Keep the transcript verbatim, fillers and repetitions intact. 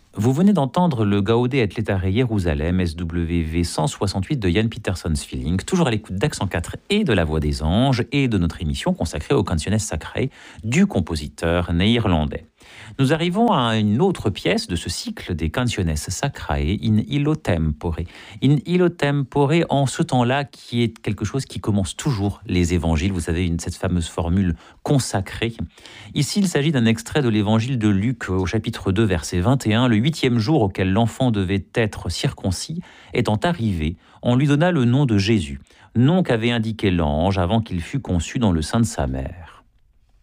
Vous venez d'entendre le Gaude et Letare Jérusalem, S W V cent soixante-huit de Jan Peterson Svilling, toujours à l'écoute d'Accent quatre et de La Voix des Anges et de notre émission consacrée aux canciones sacrées du compositeur néerlandais. Nous arrivons à une autre pièce de ce cycle des canciones sacrae, in illo tempore. In illo tempore, en ce temps-là, qui est quelque chose qui commence toujours les évangiles. Vous savez, une, cette fameuse formule consacrée. Ici, il s'agit d'un extrait de l'évangile de Luc au chapitre deux, verset vingt et un. Le huitième jour auquel l'enfant devait être circoncis étant arrivé, on lui donna le nom de Jésus, nom qu'avait indiqué l'ange avant qu'il fût conçu dans le sein de sa mère.